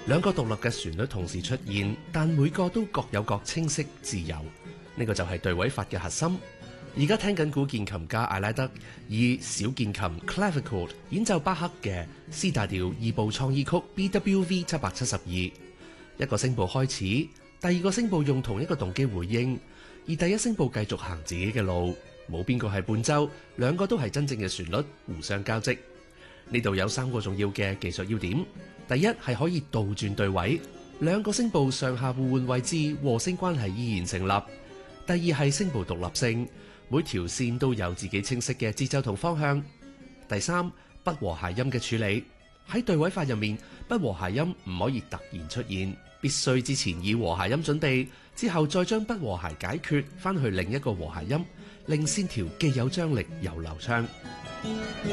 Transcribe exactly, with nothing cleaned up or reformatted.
兩個獨立嘅旋律同時出現，但每個都各有各清晰自由，呢個就係對位法嘅核心。而家聽緊古鍵琴家艾拉德以小鍵琴 clavichord 演奏巴赫嘅 C 大調二部創意曲 B W V 七百七十二，一個聲部開始，第二個聲部用同一個動機回應，而第一聲部繼續行自己嘅路，冇邊個係伴奏，兩個都係真正嘅旋律互相交織。呢度有三個重要嘅技術要點，第一係可以倒轉對位，兩個聲部上下互換位置，和聲關係依然成立。第二係聲部獨立性，每條線都有自己清晰嘅節奏同方向。第三，不和諧音嘅處理，喺對位法入面，不和諧音唔可以突然出現，必須之前以和諧音準備，之後再將不和諧解決翻去另一個和諧音，令線條既有張力又流暢。